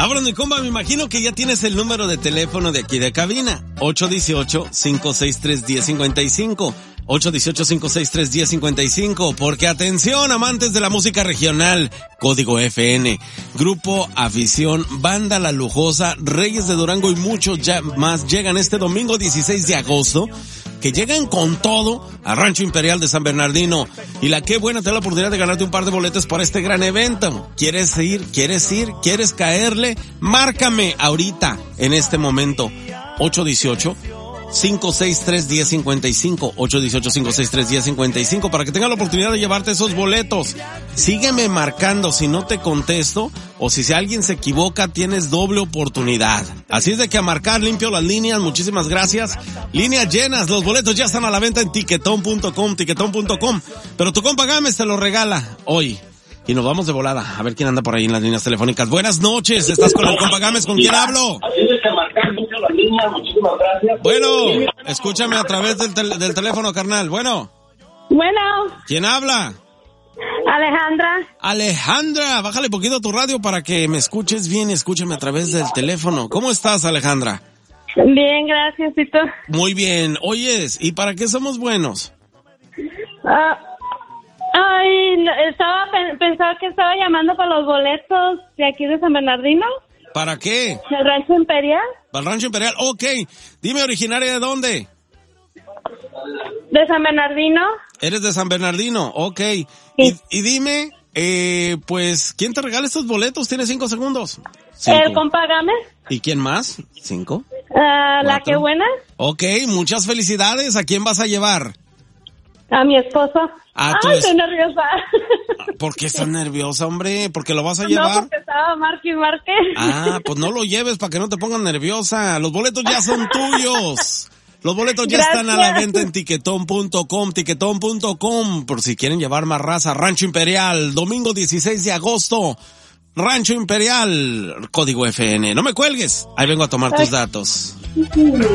Vámonos, mi compa, me imagino que ya tienes el número de teléfono de aquí de cabina. 818-563-1055. 818-563-1055. Porque atención, amantes de la música regional, Código FN, Grupo Afición, Banda La Lujosa, Reyes de Durango y muchos ya más llegan este domingo 16 de agosto. Que llegan con todo a Rancho Imperial de San Bernardino. Y la Qué Buena te da la oportunidad de ganarte un par de boletos para este gran evento. ¿Quieres ir? ¿Quieres caerle? Márcame ahorita, en este momento. 818-563-1055. 818-563-1055 para que tengas la oportunidad de llevarte esos boletos. Sígueme marcando si no te contesto o si alguien se equivoca tienes doble oportunidad. Así es de que a marcar, limpio las líneas, muchísimas gracias. Líneas llenas, los boletos ya están a la venta en tiquetón.com. Pero tu compa Gámez te lo regala hoy. Y nos vamos de volada a ver quién anda por ahí en las líneas telefónicas. Buenas noches, estás con el compa Gámez, ¿con quién hablo? Así es que marcar mucho la línea, muchísimas gracias. Bueno, escúchame a través del teléfono, carnal. Bueno. ¿Quién habla? Alejandra, bájale poquito a tu radio para que me escuches bien, escúchame a través del teléfono. ¿Cómo estás, Alejandra? Bien, gracias, ¿y tú? Muy bien. Oyes, ¿y para qué somos buenos? Pensaba que estaba llamando para los boletos de aquí de San Bernardino. ¿Para qué? ¿El Rancho Imperial? ¿Para el Rancho Imperial? Ok. Dime, ¿originaria de dónde? ¿De San Bernardino? Eres de San Bernardino, ok. Sí. Y dime, pues, ¿quién te regala estos boletos? Tienes 5 segundos. 5. El compa Gámez. ¿Y quién más? 5. La Qué Buena. Ok, muchas felicidades. ¿A quién vas a llevar? A mi esposo. Estoy nerviosa. ¿Por qué estás nerviosa, hombre? ¿Porque lo vas a llevar? No, porque estaba marque. Pues no lo lleves para que no te pongas nerviosa. Los boletos ya son tuyos. Los boletos ya están a la venta en tiquetón.com, por si quieren llevar más raza. Rancho Imperial, domingo 16 de agosto. Rancho Imperial, Código FN. No me cuelgues, ahí vengo a tomar tus datos.